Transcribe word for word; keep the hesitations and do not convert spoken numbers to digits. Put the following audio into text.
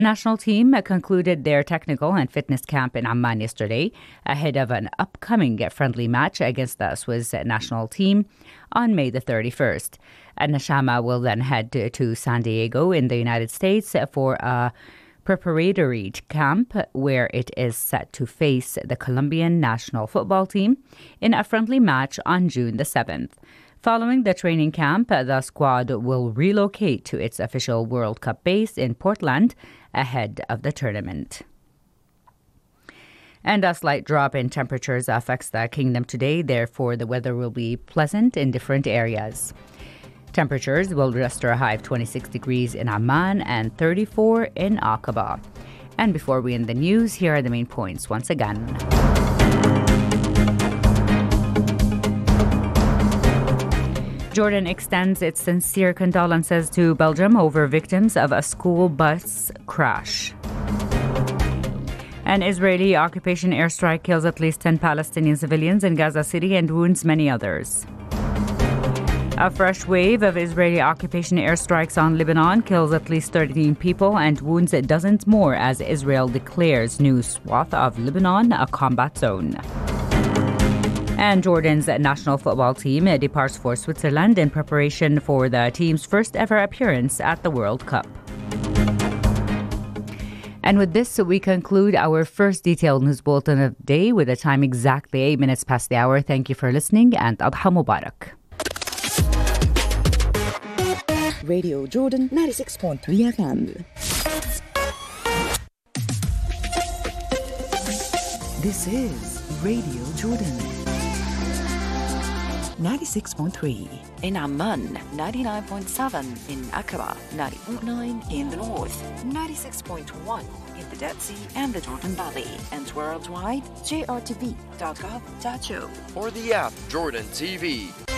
National team concluded their technical and fitness camp in Amman yesterday ahead of an upcoming friendly match against the Swiss national team on May the thirty-first. And Nashama will then head to, to San Diego in the United States for a preparatory camp where it is set to face the Colombian national football team in a friendly match on June the seventh. Following the training camp, the squad will relocate to its official World Cup base in Portland ahead of the tournament. And a slight drop in temperatures affects the kingdom today. Therefore, the weather will be pleasant in different areas. Temperatures will register a high of twenty-six degrees in Amman and thirty-four in Aqaba. And before we end the news, here are the main points once again. Jordan extends its sincere condolences to Belgium over victims of a school bus crash. An Israeli occupation airstrike kills at least ten Palestinian civilians in Gaza City and wounds many others. A fresh wave of Israeli occupation airstrikes on Lebanon kills at least thirteen people and wounds dozens more as Israel declares new swath of Lebanon a combat zone. And Jordan's national football team departs for Switzerland in preparation for the team's first ever appearance at the World Cup. And with this, we conclude our first detailed news bulletin of the day with a time exactly eight minutes past the hour. Thank you for listening and Adha Mubarak. Radio Jordan ninety-six point three F M. This is Radio Jordan ninety-six point three in Amman, ninety-nine point seven in Aqaba, ninety point nine in the north, ninety-six point one in the Dead Sea and the Jordan Valley, and worldwide, J R T V dot gov dot U. Or the app Jordan T V.